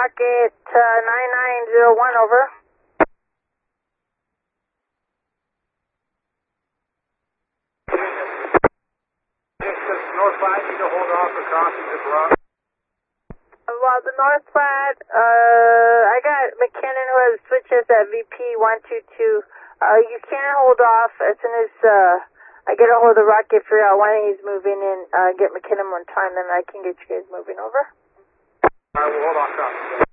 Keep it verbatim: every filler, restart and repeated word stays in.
Rocket uh, nine nine zero one, over. North five, need to hold off for crossing the garage. Well, the North Platte, uh, I got McKinnon who has switches at V P one two two. Uh, you can hold off as soon as, uh, I get a hold of the Rocket, figure out when he's moving in, uh, get McKinnon one time, then I can get you guys moving, over. Alright, we'll hold off crossing.